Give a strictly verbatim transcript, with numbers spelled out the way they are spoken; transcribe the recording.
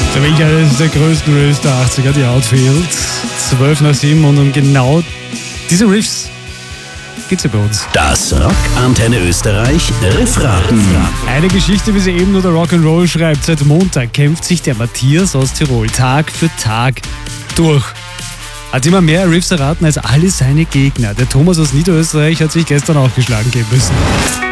Für mich eines der größten Riffs der achtziger, die Outfield. zwölf nach sieben und um genau diese Riffs geht's ja bei uns. Das Rock Antenne Österreich Riffraten. Eine Geschichte, wie sie eben nur der Rock'n'Roll schreibt. Seit Montag kämpft sich der Matthias aus Tirol Tag für Tag durch. Hat immer mehr Riffs erraten als alle seine Gegner. Der Thomas aus Niederösterreich hat sich gestern auch geschlagen geben müssen.